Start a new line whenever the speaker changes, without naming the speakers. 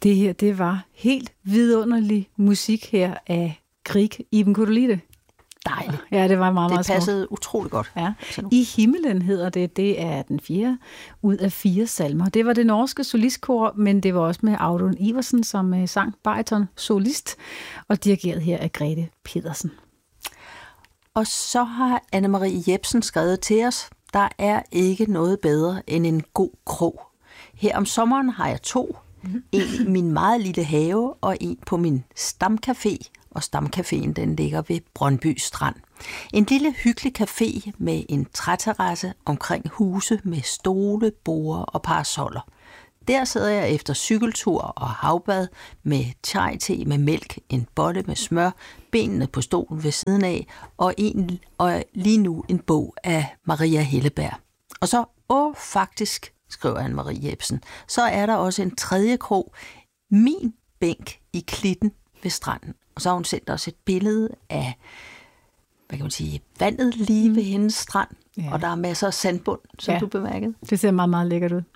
Det her, det var helt vidunderlig musik her af Grieg. Iben, kunne du lide det?
Dejligt.
Ja, det var meget, meget
smukt. Det passede utrolig godt.
Ja. I himmelen hedder det. Det er den 4. ud af 4 salmer. Det var det norske solistkor, men det var også med Audun Iversen som sang bariton solist og dirigeret her af Grete Pedersen.
Og så har Anne-Marie Jepsen skrevet til os, der er ikke noget bedre end en god krog. Her om sommeren har jeg 2. En i min meget lille have og en på min stamcafé. Og stamcaféen den ligger ved Brøndby Strand. En lille hyggelig café med en træterrasse omkring huse med stole, borde og parasoller. Der sidder jeg efter cykeltur og havbad med chai-te med mælk, en bolle med smør, benene på stolen ved siden af og lige nu en bog af Maria Helleberg. Og så, faktisk, skriver Anne-Marie Jepsen, så er der også en 3. krog, min bænk i klitten ved stranden. Og så har hun sendt os et billede af, hvad kan man sige, vandet lige ved hendes strand. Ja. Og der er masser af sandbund, som du bemærkede.
Det ser meget, meget lækkert ud.